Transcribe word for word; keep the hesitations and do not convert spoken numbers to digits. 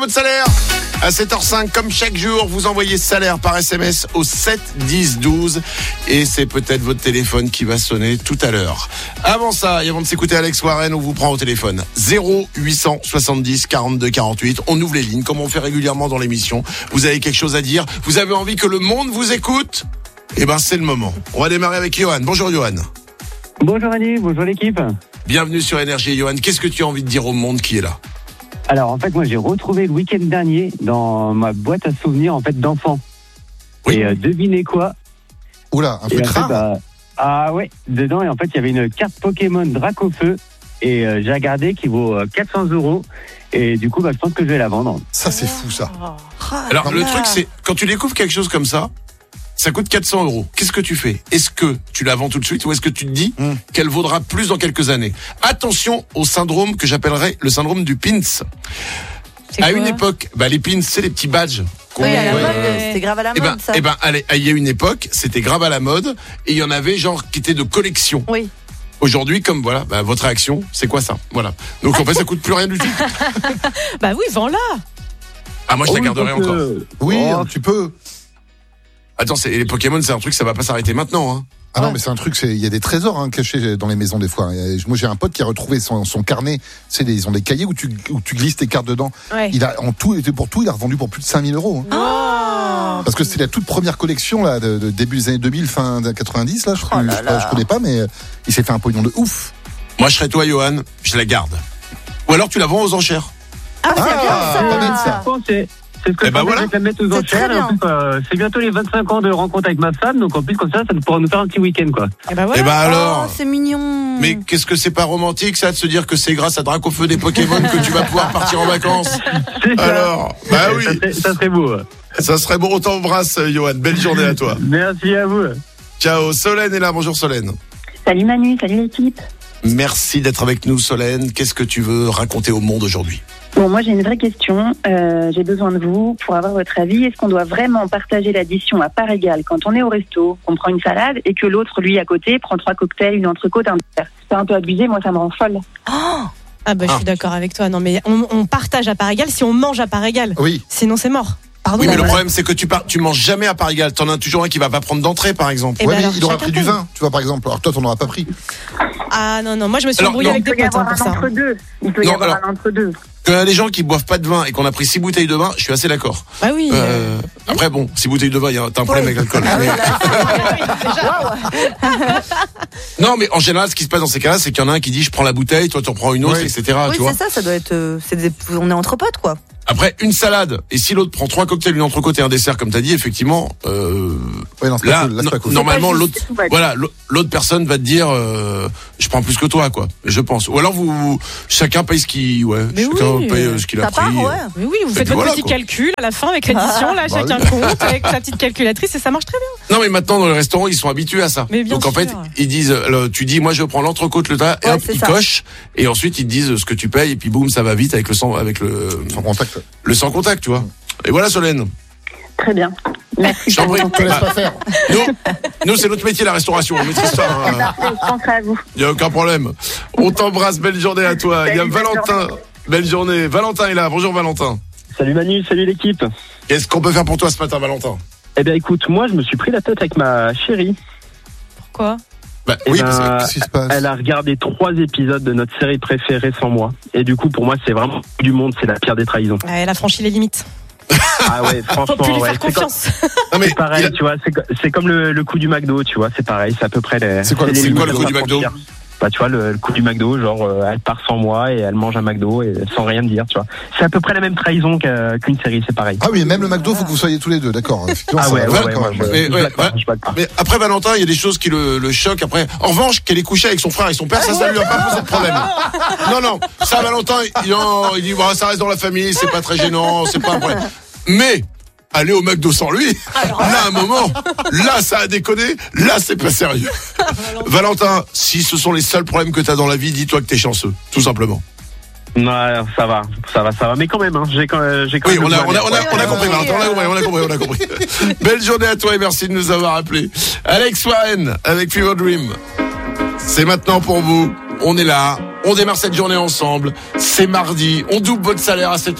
Votre salaire à sept heures cinq, comme chaque jour, vous envoyez salaire par S M S au sept dix douze et c'est peut-être votre téléphone qui va sonner tout à l'heure. Avant ça, et avant de s'écouter Alex Warren, on vous prend au téléphone zéro huit cent soixante-dix quarante-deux quarante-huit. On ouvre les lignes comme on fait régulièrement dans l'émission. Vous avez quelque chose à dire? Vous avez envie que le monde vous écoute? Eh ben, c'est le moment. On va démarrer avec Johan. Bonjour Johan. Bonjour Annie, bonjour l'équipe. Bienvenue sur Énergie. Johan, qu'est-ce que tu as envie de dire au monde qui est là? Alors en fait, moi j'ai retrouvé le week-end dernier dans ma boîte à souvenirs en fait d'enfants. Oui. Et euh, devinez quoi? Oula, un Et peu de en fait, rare. bah, ah ouais, dedans et en fait il y avait une carte Pokémon Dracofeu et euh, j'ai regardé qui vaut euh, quatre cents euros et du coup bah, je pense que je vais la vendre. Ça, c'est fou, ça. Alors, non, le mais- truc, c'est, quand tu découvres quelque chose comme ça, ça coûte quatre cents euros. Qu'est-ce que tu fais? Est-ce que tu la vends tout de suite ou est-ce que tu te dis Mm. qu'elle vaudra plus dans quelques années? Attention au syndrome que j'appellerais le syndrome du pins. C'est À quoi une époque, bah, les pins, c'est les petits badges. qu'on- Oui, à la Ouais, mode, ouais. c'était grave à la Eh ben, mode, ça. eh ben, allez, il y a une époque, c'était grave à la mode et il y en avait genre qui étaient de collection. Oui. Aujourd'hui, comme voilà, bah, votre réaction, c'est quoi ça? Voilà. Donc en fait, ça coûte plus rien du tout. Bah oui, vends-la. Ah, moi, je la Oh, garderai donc, encore. euh, Oui, oh, tu peux. Attends, c'est, les Pokémon, c'est un truc, ça va pas s'arrêter maintenant, hein. Ah non, Ouais. mais c'est un truc, c'est- il y a des trésors hein, cachés dans les maisons des fois. Et moi, j'ai un pote qui a retrouvé son, son carnet. C'est des, ils ont des cahiers où tu, où tu glisses tes cartes dedans. Ouais. Il a, en tout, et pour tout, il a revendu pour plus de cinq mille euros. hein. Oh. Parce que c'était la toute première collection, là, de, de début des années deux mille, fin des quatre-vingt-dix, là. Je, Oh là je, là. je connais pas, mais euh, il s'est fait un pognon de ouf. Moi, je serais toi, Johan, je la garde. Ou alors, tu la vends aux enchères. Ah, c'est Ah, bien pas bête, ça. ça. je pense que c'est c'est ce que Eh je ben pensais, voilà. je vais la mettre aux C'est enchères. très Et en plus, euh, c'est bientôt les vingt-cinq ans de rencontre avec ma femme, donc en plus comme ça, ça pourra nous faire un petit week-end quoi. Et bah voilà. Eh ben alors. Oh, c'est mignon. Mais qu'est-ce que c'est pas romantique, ça, de se dire que c'est grâce à Dracofeu des Pokémon que tu vas pouvoir partir en vacances? C'est ça. Alors, bah oui, Ça serait, ça serait beau. ça serait bon. On t'embrasse, Johan. Belle journée à toi. Merci à vous. Ciao. Solène est là. Bonjour, Solène. Salut Manu, salut l'équipe. Merci d'être avec nous, Solène. Qu'est-ce que tu veux raconter au monde aujourd'hui? Bon, moi j'ai une vraie question. Euh, j'ai besoin de vous pour avoir votre avis. Est-ce qu'on doit vraiment partager l'addition à part égale quand on est au resto, qu'on prend une salade et que l'autre, lui, à côté, prend trois cocktails, une entrecôte, un dessert? C'est un peu abusé, moi ça me rend folle. Oh. Ah bah je Ah. suis d'accord avec toi. Non mais on, on partage à part égale si on mange à part égale. Oui. Sinon c'est mort. Pardon. Oui, mais le Ouais. problème, c'est que tu pars, tu manges jamais à part égale. T'en as toujours un qui va pas prendre d'entrée, par exemple. Eh ouais, ben mais alors, il aura chacun pris du paye. vin, tu vois, par exemple. Alors toi, t'en auras pas pris. Ah non non, moi je me suis Alors, embrouillée non. avec Il des peut y potes hein, avoir pour un ça. entre-deux. Il peut y Non, avoir alors- un entre-deux. Quand il y a des gens qui boivent pas de vin et qu'on a pris six bouteilles de vin, je suis assez d'accord. Bah oui. Euh, après, bon, six bouteilles de vin, il y a t'as un problème Oui. avec l'alcool. Ah oui, Mais- là, déjà. Non, mais en général, ce qui se passe dans ces cas-là, c'est qu'il y en a un qui dit je prends la bouteille, toi tu en prends une autre, Oui. et cetera. Oui, tu vois. c'est ça, ça doit être. euh, c'est des- on est entre potes, quoi. Après, une salade, et si l'autre prend trois cocktails, une entrecôte et un dessert, comme t'as dit, effectivement, euh, Ouais, non, c'est pas là, cool. Là, c'est pas cool. no- normalement, C'est pas l'autre, juste, tout va être. voilà, l'au- l'autre personne va te dire, euh, je prends plus que toi, quoi. Je pense. Ou alors vous, vous- chacun paye ce qu'il, ouais, Mais chacun oui. paye euh, ce qu'il a Ça pris. part, ouais. Mais oui, vous Et faites puis votre voilà, petit quoi. calcul à la fin avec l'addition, là, Bah chacun oui. compte avec sa petite calculatrice et ça marche très bien. Non, mais maintenant dans les restaurants, ils sont habitués à ça. Mais bien Donc en fait, sûr. ils disent, euh, tu dis, moi je prends l'entrecôte, le tas, et Ouais, hop, c'est ils ça. cochent, et ensuite ils te disent ce que tu payes, et puis boum, ça va vite avec le sang, avec le, Sans contact. le sans contact, tu vois. Et voilà, Solène. Très bien. Merci. Je t'en prie. Te laisse pas faire. Nous, nous c'est notre métier, la restauration. On maîtrise ça. hein. Parfait, je penserai à vous. Il y a aucun problème. On t'embrasse. Belle journée à toi. Il y a Salut, belle Valentin. Belle journée. Valentin est là. Bonjour, Valentin. Salut Manu, salut l'équipe. Qu'est-ce qu'on peut faire pour toi ce matin, Valentin? Eh bien écoute, moi je me suis pris la tête avec ma chérie. Pourquoi? Bah, Eh oui, ben, parce que Qu'est-ce qui se passe? Elle a regardé trois épisodes de notre série préférée sans moi. Et du coup, pour moi, c'est vraiment du monde, c'est la pire des trahisons. Ah, elle a franchi les limites. Ah ouais, Faut plus franchement, lui ouais. faire C'est comme, confiance. non, mais c'est pareil, il a- tu vois, c'est, co- c'est comme le, le coup du McDo, tu vois, c'est pareil, c'est à peu près les. C'est quoi- les c'est limites quoi le qu'on coup va du McDo? franchir. Bah, tu vois, le, le coup du McDo, genre, euh, elle part sans moi et elle mange un McDo et sans rien me dire, tu vois. C'est à peu près la même trahison qu'à- qu'une série, c'est pareil. Ah oui, même le McDo, faut que vous soyez tous les deux, d'accord. Effectivement, Ah ça ouais, va ouais, mal, ouais, quand ouais, même. ouais. Mais, Je ouais, blague pas, ouais. je blague pas. mais après Valentin, il y a des choses qui le, le choquent. Après, en revanche, qu'elle est couchée avec son frère et son père, ça, ça lui a pas posé de problème. Non, non, ça, Valentin, il, non, il dit, bah, ça reste dans la famille, c'est pas très gênant, c'est pas un problème. Mais aller au McDo sans lui, là, à un moment, là, ça a déconné, là, c'est pas sérieux. Valentin, si ce sont les seuls problèmes que t'as dans la vie, dis-toi que t'es chanceux, tout simplement. Non, ça va, ça va, ça va. Mais quand même, hein, j'ai quand, j'ai quand Oui, même. on le a, droit on a, à on dire, a, on a compris, Valentin, on a compris, on a compris, on a compris. Belle journée à toi et merci de nous avoir appelés. Alex Warren avec Fever Dream. C'est maintenant pour vous. On est là. On démarre cette journée ensemble. C'est mardi. On double votre salaire à sept heures.